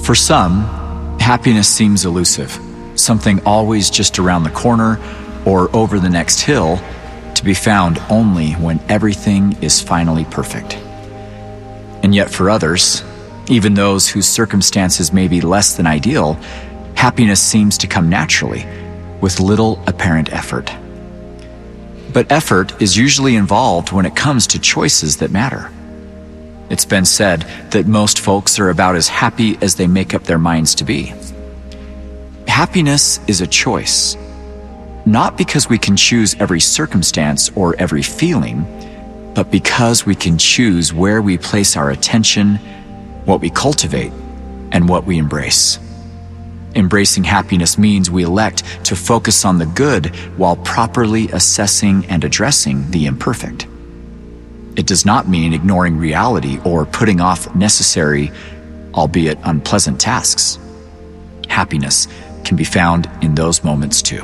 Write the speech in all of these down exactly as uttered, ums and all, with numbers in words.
For some, happiness seems elusive, something always just around the corner or over the next hill, to be found only when everything is finally perfect. And yet for others, even those whose circumstances may be less than ideal, happiness seems to come naturally, with little apparent effort. But effort is usually involved when it comes to choices that matter. It's been said that most folks are about as happy as they make up their minds to be. Happiness is a choice, not because we can choose every circumstance or every feeling, but because we can choose where we place our attention, what we cultivate, and what we embrace. Embracing happiness means we elect to focus on the good while properly assessing and addressing the imperfect. It does not mean ignoring reality or putting off necessary, albeit unpleasant tasks. Happiness can be found in those moments too.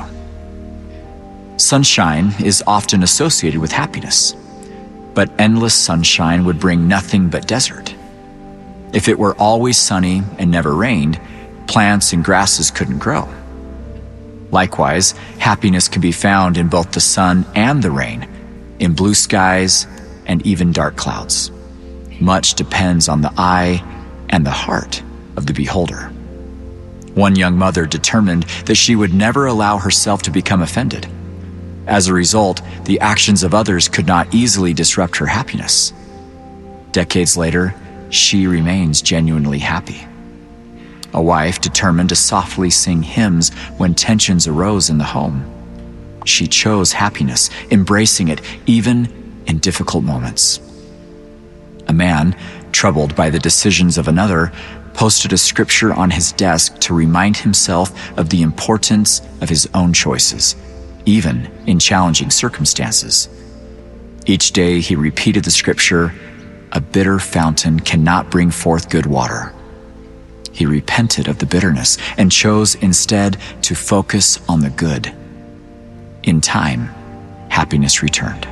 Sunshine is often associated with happiness, but endless sunshine would bring nothing but desert. If it were always sunny and never rained, plants and grasses couldn't grow. Likewise, happiness can be found in both the sun and the rain, in blue skies and even dark clouds. Much depends on the eye and the heart of the beholder. One young mother determined that she would never allow herself to become offended. As a result, the actions of others could not easily disrupt her happiness. Decades later, she remains genuinely happy. A wife determined to softly sing hymns when tensions arose in the home. She chose happiness, embracing it even in difficult moments. A man, troubled by the decisions of another, posted a scripture on his desk to remind himself of the importance of his own choices, even in challenging circumstances. Each day he repeated the scripture, "A bitter fountain cannot bring forth good water." He repented of the bitterness and chose instead to focus on the good. In time, happiness returned.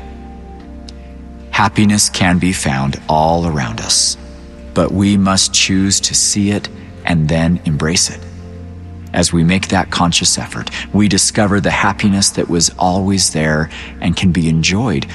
Happiness can be found all around us, but we must choose to see it and then embrace it. As we make that conscious effort, we discover the happiness that was always there and can be enjoyed